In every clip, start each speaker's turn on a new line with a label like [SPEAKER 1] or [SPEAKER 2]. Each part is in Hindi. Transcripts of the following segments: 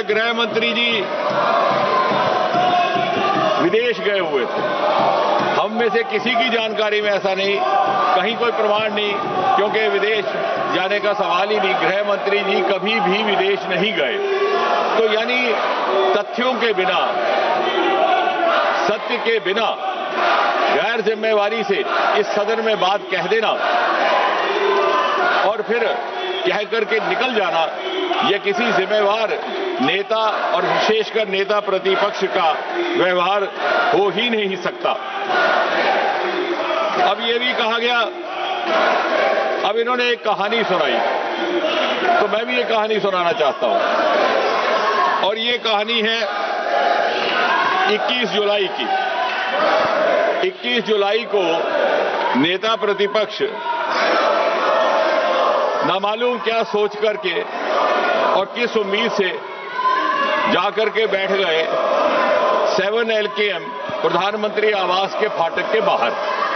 [SPEAKER 1] गृह मंत्री जी विदेश गए हुए थे। हम में से किसी की जानकारी में ऐसा नहीं, कहीं कोई प्रमाण नहीं, क्योंकि विदेश जाने का सवाल ही नहीं। गृह मंत्री जी कभी भी विदेश नहीं गए। तो यानी तथ्यों के बिना, सत्य के बिना गैर जिम्मेवारी से इस सदन में बात कह देना और फिर कह करके निकल जाना, यह किसी जिम्मेवार नेता और विशेषकर नेता प्रतिपक्ष का व्यवहार हो ही नहीं सकता। अब यह भी कहा गया, अब इन्होंने एक कहानी सुनाई, तो मैं भी एक कहानी सुनाना चाहता हूं। और ये कहानी है 21 जुलाई की। 21 जुलाई को नेता प्रतिपक्ष नामालूम क्या सोच करके और किस उम्मीद से जाकर के बैठ गए 7 LKM प्रधानमंत्री आवास के फाटक के बाहर।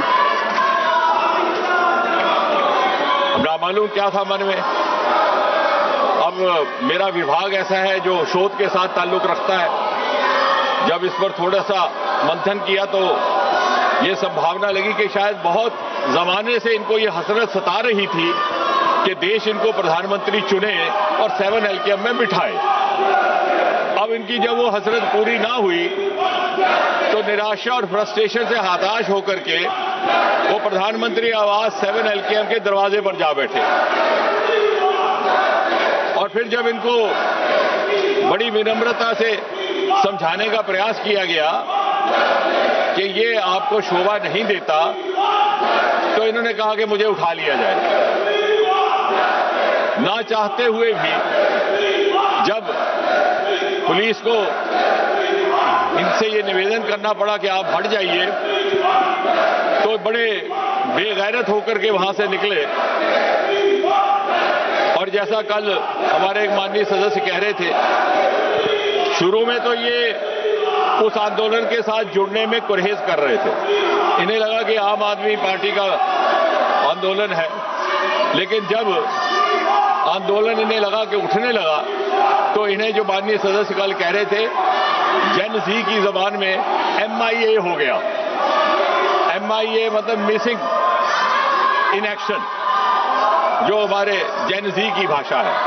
[SPEAKER 1] अब नामालूम क्या था मन में। अब मेरा विभाग ऐसा है जो शोध के साथ ताल्लुक रखता है। जब इस पर थोड़ा सा मंथन किया तो ये संभावना लगी कि शायद बहुत जमाने से इनको ये हसरत सता रही थी कि देश इनको प्रधानमंत्री चुने और 7 LKM में बिठाए। अब इनकी जब वो हसरत पूरी ना हुई तो निराशा और फ्रस्ट्रेशन से हताश होकर के वो प्रधानमंत्री आवास 7 LKM के दरवाजे पर जा बैठे। और फिर जब इनको बड़ी विनम्रता से समझाने का प्रयास किया गया कि ये आपको शोभा नहीं देता, तो इन्होंने कहा कि मुझे उठा लिया जाए। ना चाहते हुए भी जब पुलिस को इनसे ये निवेदन करना पड़ा कि आप हट जाइए, तो बड़े बेगैरत होकर के वहां से निकले। और जैसा कल हमारे एक माननीय सदस्य कह रहे थे, शुरू में तो ये उस आंदोलन के साथ जुड़ने में गुरेज कर रहे थे। इन्हें लगा कि आम आदमी पार्टी का आंदोलन है, लेकिन जब आंदोलन इन्हें लगा कि उठने लगा, तो इन्हें जो माननीय सदस्य कल कह रहे थे, जेन ज़ी की जबान में MIA हो गया। MIA मतलब मिसिंग इन एक्शन, जो हमारे जेन ज़ी की भाषा है।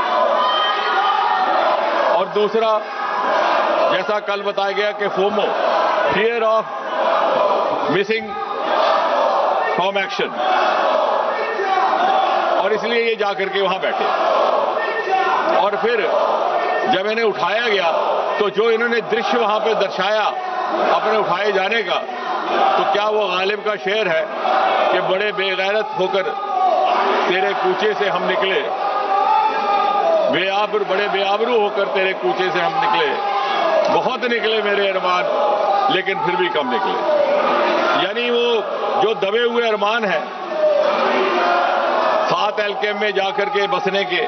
[SPEAKER 1] और दूसरा, जैसा कल बताया गया कि FOMO, fear of missing from action, और इसलिए ये जाकर के वहां बैठे। और फिर जब इन्हें उठाया गया तो जो इन्होंने दृश्य वहां पे दर्शाया अपने उठाए जाने का, तो क्या वो गालिब का शेर है कि बड़े बेगैरत होकर तेरे कूचे से हम निकले, बड़े बेआबरू होकर तेरे कूचे से हम निकले, बहुत निकले मेरे अरमान, लेकिन फिर भी कम निकले। यानी वो जो दबे हुए अरमान है 7 LKM में जाकर के बसने के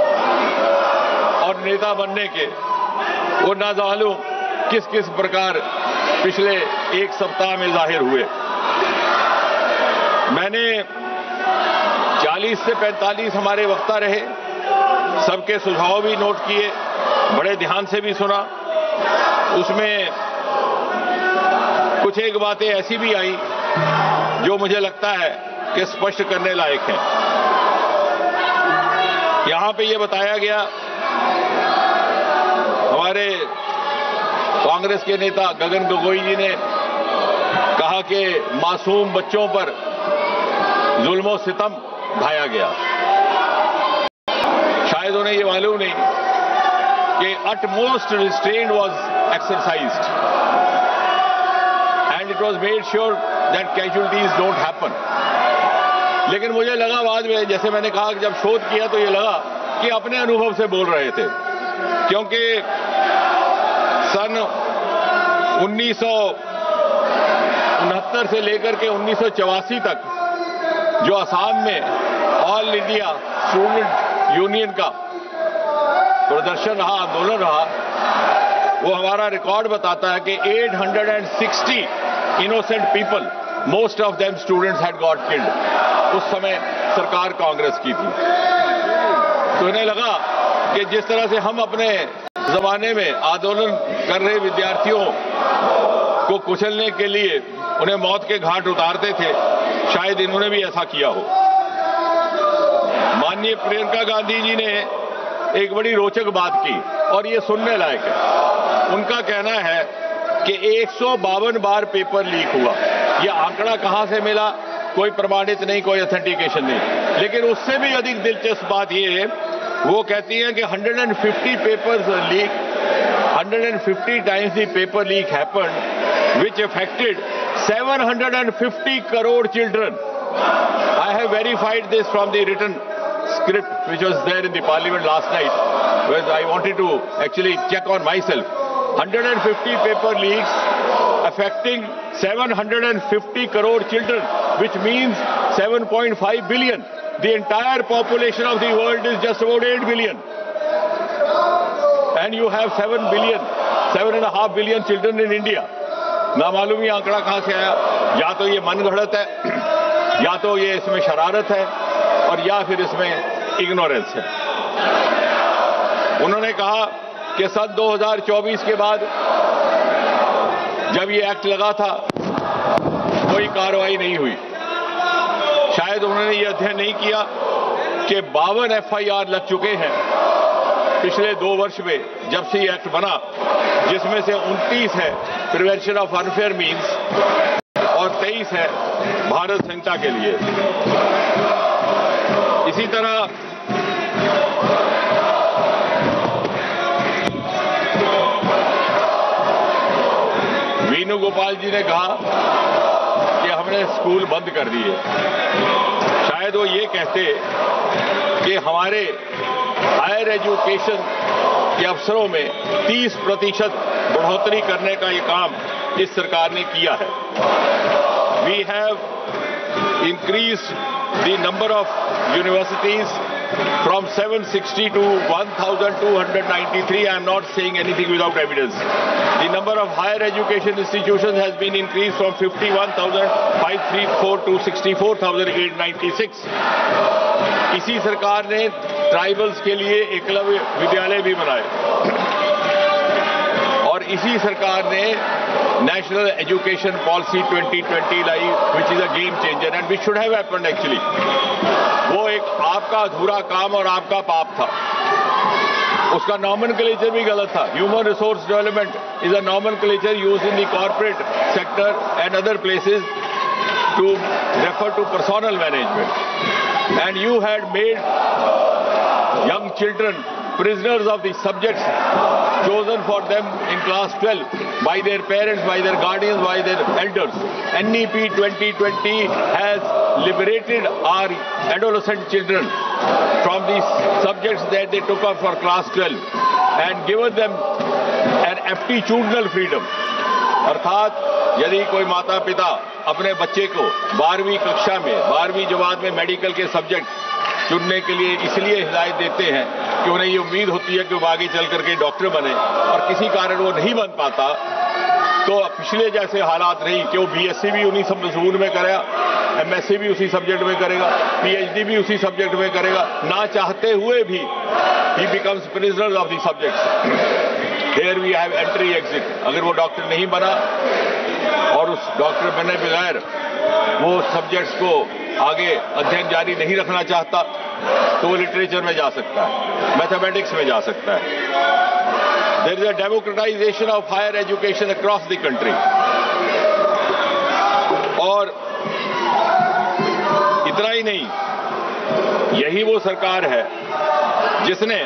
[SPEAKER 1] और नेता बनने के, वो ना जालूम किस किस प्रकार पिछले एक सप्ताह में जाहिर हुए। मैंने 40 से 45 हमारे वक्ता रहे, सबके सुझाव भी नोट किए, बड़े ध्यान से भी सुना। उसमें कुछ एक बातें ऐसी भी आई जो मुझे लगता है कि स्पष्ट करने लायक है। यहां पे ये बताया गया, हमारे कांग्रेस के नेता गगन गोगोई जी ने कहा कि मासूम बच्चों पर जुल्म सितम ढाया गया। शायद उन्हें ये मालूम नहीं कि utmost restraint was exercised and it was made sure that casualties don't happen. लेकिन मुझे लगा बाद में, जैसे मैंने कहा कि जब शोध किया तो ये लगा कि अपने अनुभव से बोल रहे थे, क्योंकि सन 1969 से लेकर के 1984 तक जो असम में ऑल इंडिया स्टूडेंट यूनियन का प्रदर्शन रहा, आंदोलन रहा, वो हमारा रिकॉर्ड बताता है कि 860 innocent people, most of them students had got killed. उस समय सरकार कांग्रेस की थी। तो इन्हें लगा कि जिस तरह से हम अपने जमाने में आंदोलन कर रहे विद्यार्थियों को कुचलने के लिए उन्हें मौत के घाट उतारते थे, शायद इन्होंने भी ऐसा किया हो। माननीय प्रियंका गांधी जी ने एक बड़ी रोचक बात की और ये सुनने लायक है। उनका कहना है कि 152 बार पेपर लीक हुआ। यह आंकड़ा कहां से मिला, कोई प्रमाणित नहीं, कोई ऑथेंटिकेशन नहीं। लेकिन उससे भी अधिक दिलचस्प बात यह है, वो कहती हैं कि 150 papers leak, 150 times the paper leak happened, which affected 750 crore children. I have verified this from the written script which was there in the parliament last night, where I wanted to actually check on myself. 150 paper leaks affecting 750 crore children, which means 7.5 billion. The entire population of the world is just about 8 billion. And you have 7 billion, 7.5 billion children in India. ना मालूम ये आंकड़ा कहां से आया। या तो ये मन गढ़ंत है, या तो ये इसमें शरारत है, और या फिर इसमें इग्नोरेंस है। उन्होंने कहा कि सन 2024 के बाद जब ये एक्ट लगा था कोई कार्रवाई नहीं हुई। शायद उन्होंने ये अध्ययन नहीं किया कि 52 FIR लग चुके हैं पिछले 2 वर्ष में जब से ये एक्ट बना, जिसमें से 29 है प्रिवेंशन ऑफ अनफेयर मीन्स और 23 है भारत संहिता के लिए। इसी तरह वेणुगोपाल जी ने कहा कि हमने स्कूल बंद कर दिए। शायद वो ये कहते कि हमारे हायर एजुकेशन के अवसरों में 30% बढ़ोतरी करने का ये काम इस सरकार ने किया है। We have increased the number of universities from 760 to 1,293. I am not saying anything without evidence. The number of higher education institutions has been increased from 51,534 to 64,896. इसी सरकार ने ट्राइबल्स के लिए एकलव्य विद्यालय भी बनाए, और इसी सरकार ने national education policy 2020 lie, which is a game changer and which should have happened actually. वो एक आपका अधूरा काम और आपका पाप था। उसका नॉमेनक्लेचर भी गलत था। Human resource development is a nomenclature used in the corporate sector and other places to refer to personal management, and you had made young children prisoners of the subjects chosen for them in class 12 by their parents, by their guardians, by their elders. NEP 2020 has liberated our adolescent children from these subjects that they took up for class 12 and given them an aptitudinal freedom. अर्थात यदि कोई माता पिता अपने बच्चे को 12वीं कक्षा में, 12वीं जमात में मेडिकल के सब्जेक्ट चुनने के लिए इसलिए हिदायत देते हैं कि उन्हें ये उम्मीद होती है कि वो आगे चल करके डॉक्टर बने, और किसी कारण वो नहीं बन पाता, तो पिछले जैसे हालात नहीं कि वो BSc भी उन्हीं मजमून में करेगा, MSc भी उसी सब्जेक्ट में करेगा, PhD भी उसी सब्जेक्ट में करेगा, ना चाहते हुए भी ही becomes prisoner of the subjects. Here we have entry exit. अगर वो डॉक्टर नहीं बना और उस डॉक्टर बने बगैर वो सब्जेक्ट्स को आगे अध्ययन जारी नहीं रखना चाहता, तो वो लिटरेचर में जा सकता है, मैथमेटिक्स में जा सकता है। There is a democratisation of higher education across the country. और इतना ही नहीं, यही वो सरकार है जिसने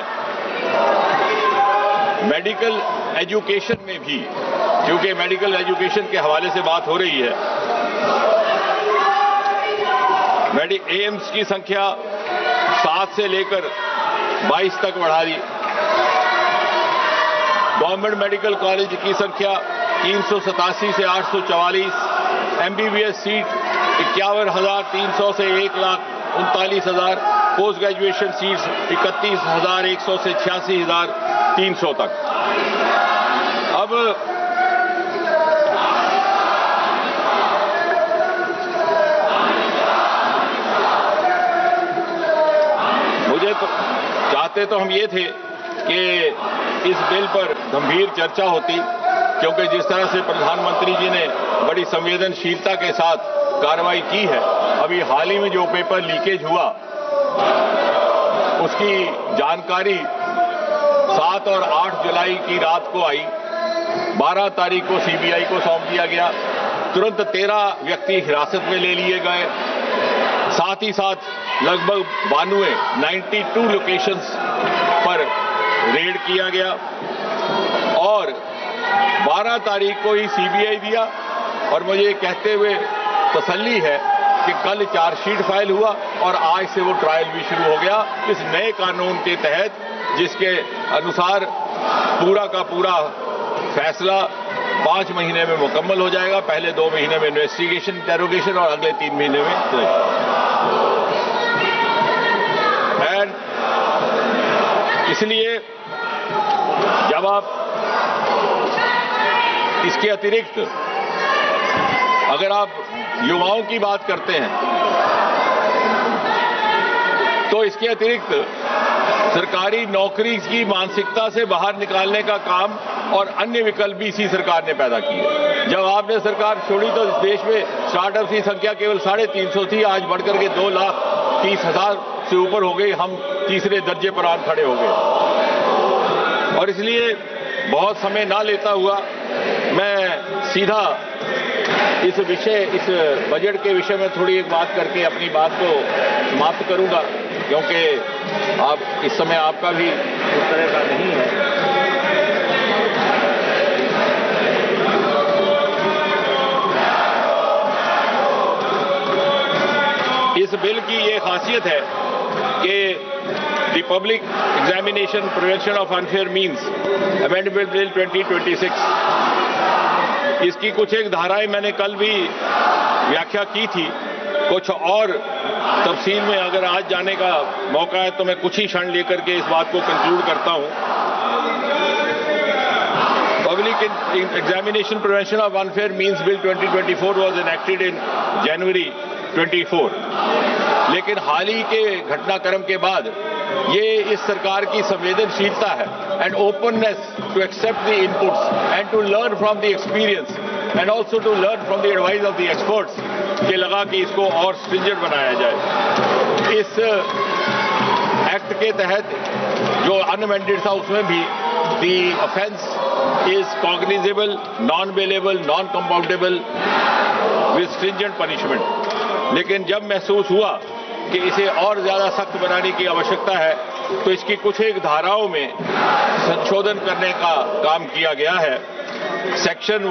[SPEAKER 1] मेडिकल एजुकेशन में भी, क्योंकि मेडिकल एजुकेशन के हवाले से बात हो रही है, एम्स की संख्या 7 से लेकर 22 तक बढ़ा दी। गवर्नमेंट मेडिकल कॉलेज की संख्या 387 से 844, MBBS सीट 51,300 से 1,39,000, पोस्ट ग्रेजुएशन सीट्स 31,100 से 86,300 तक। अब चाहते तो हम ये थे कि इस बिल पर गंभीर चर्चा होती, क्योंकि जिस तरह से प्रधानमंत्री जी ने बड़ी संवेदनशीलता के साथ कार्रवाई की है, अभी हाल ही में जो पेपर लीकेज हुआ उसकी जानकारी 7 और 8 जुलाई की रात को आई। 12 तारीख को सीबीआई को सौंप दिया गया। तुरंत 13 व्यक्ति हिरासत में ले लिए गए। साथ ही साथ लगभग 92 लोकेशंस पर रेड किया गया और 12 तारीख को ही सीबीआई दिया। और मुझे कहते हुए तसल्ली है कि कल चार्जशीट फाइल हुआ और आज से वो ट्रायल भी शुरू हो गया इस नए कानून के तहत, जिसके अनुसार पूरा का पूरा फैसला 5 महीने में मुकम्मल हो जाएगा। पहले 2 महीने में इन्वेस्टिगेशन, इंटेरोगेशन और अगले 3 महीने में एंड इसलिए जब आप इसके अतिरिक्त अगर आप युवाओं की बात करते हैं तो इसके अतिरिक्त सरकारी नौकरी की मानसिकता से बाहर निकालने का काम और अन्य विकल्प भी इसी सरकार ने पैदा किए। जब आपने सरकार छोड़ी तो इस देश में स्टार्टअप की संख्या केवल 350 थी, आज बढ़कर के 2,30,000 से ऊपर हो गई। हम तीसरे दर्जे पर आन खड़े हो गए। और इसलिए बहुत समय ना लेता हुआ मैं सीधा इस बजट के विषय में थोड़ी एक बात करके अपनी बात को समाप्त करूंगा, क्योंकि आप इस समय आपका भी उस तरह का नहीं है। इस बिल की ये खासियत है कि the public examination prevention of unfair means amendment bill 2026, इसकी कुछ एक धाराएं मैंने कल भी व्याख्या की थी। कुछ और तफसील में अगर आज जाने का मौका है तो मैं कुछ ही क्षण लेकर के इस बात को कंक्लूड करता हूं। Public examination prevention of unfair means bill 2024 was enacted इन जनवरी 24, लेकिन हाल ही के घटनाक्रम के बाद ये इस सरकार की संवेदनशीलता है and openness to accept the inputs and to learn from the experience and also to learn from the advice of the experts के लगा कि इसको और स्ट्रिंजेंट बनाया जाए। इस एक्ट के तहत जो अनअमेंडेड था उसमें भी the offence is cognizable, non bailable, non compoundable with stringent punishment. लेकिन जब महसूस हुआ कि इसे और ज्यादा सख्त बनाने की आवश्यकता है तो इसकी कुछ एक धाराओं में संशोधन करने का काम किया गया है। सबसेक्शन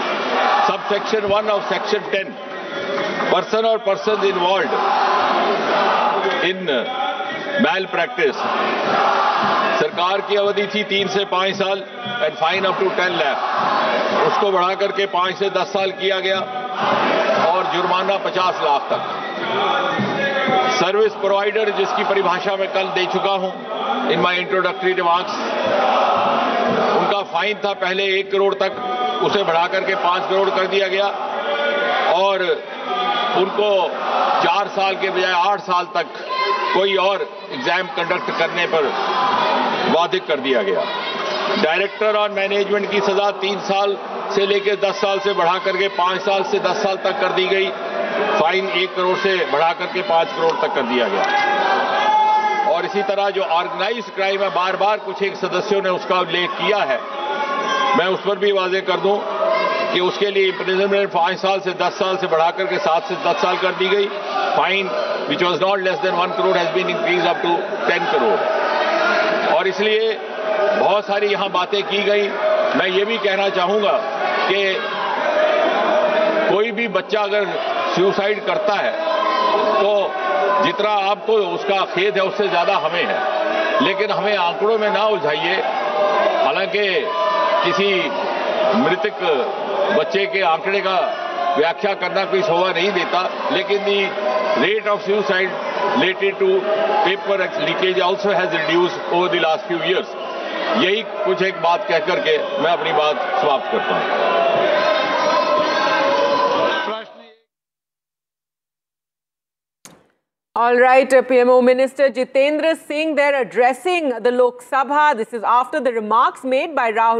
[SPEAKER 1] 1 ऑफ सेक्शन 10, पर्सन और person involve in mail practice, सरकार की अवधि थी 3 से 5 साल and fine up to 10 lakh, उसको बढ़ा करके 5 से 10 साल किया गया और जुर्माना 50 लाख तक। सर्विस प्रोवाइडर, जिसकी परिभाषा मैं कल दे चुका हूं इन माय इंट्रोडक्टरी रिमार्क्स, उनका फाइन था पहले 1 करोड़ तक, उसे बढ़ा करके 5 करोड़ कर दिया गया और उनको 4 साल के बजाय 8 साल तक कोई और एग्जाम कंडक्ट करने पर बाधित कर दिया गया। डायरेक्टर और मैनेजमेंट की सजा 3 साल से लेकर 10 साल से बढ़ा करके 5 साल से 10 साल तक कर दी गई। फाइन 1 करोड़ से बढ़ा करके 5 करोड़ तक कर दिया गया। और इसी तरह जो ऑर्गेनाइज्ड क्राइम है, बार बार कुछ एक सदस्यों ने उसका उल्लेख किया है, मैं उस पर भी वाजे कर दूं कि उसके लिए इम्प्रिजनमेंट 5 साल से 10 साल से बढ़ा करके 7 से 10 साल कर दी गई। Fine which was not less than 1 crore has been increase up to 10 crore. और इसलिए बहुत सारी यहां बातें की गई। मैं ये भी कहना चाहूंगा कि कोई भी बच्चा अगर सुसाइड करता है तो जितना आपको उसका खेद है उससे ज्यादा हमें है, लेकिन हमें आंकड़ों में ना उलझाइए। हालांकि किसी मृतक बच्चे के आंकड़े का व्याख्या करना कोई शोभा नहीं देता, लेकिन the rate of suicide related to paper leakage also has reduced over the last few years. यही कुछ एक बात कह करके मैं अपनी बात समाप्त करता हूं।
[SPEAKER 2] All right, PMO Minister Jitendra Singh there addressing the Lok Sabha. This is after the remarks made by Rahul